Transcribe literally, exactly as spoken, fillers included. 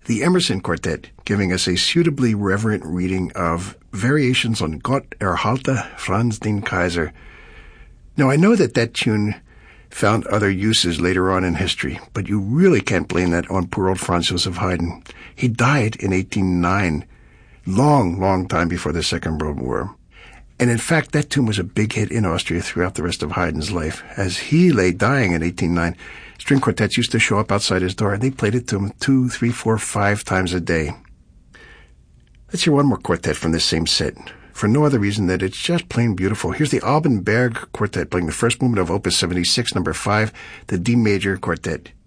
the Emerson Quartet, giving us a suitably reverent reading of Variations on Gott erhalte Franz den Kaiser. Now, I know that that tune found other uses later on in history, but you really can't blame that on poor old Franz Joseph Haydn. He died in eighteen oh nine, long, long time before the Second World War. And in fact, that tune was a big hit in Austria throughout the rest of Haydn's life. As he lay dying in eighteen oh nine, string quartets used to show up outside his door, and they played it to him two, three, four, five times a day. Let's hear one more quartet from this same set, for no other reason that it's just plain beautiful. Here's the Alban Berg Quartet playing the first movement of Opus seventy-six, number five, the D major Quartet.